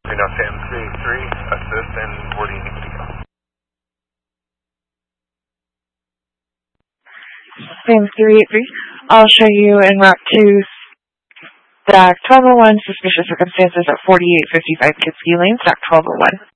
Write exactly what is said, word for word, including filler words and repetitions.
Now Sam three three, assist, and where do you need to go? Sam three eight three, I'll show you en route to Stack twelve oh one, suspicious circumstances at forty-eight fifty-five Kitski Lane, Stack twelve oh one.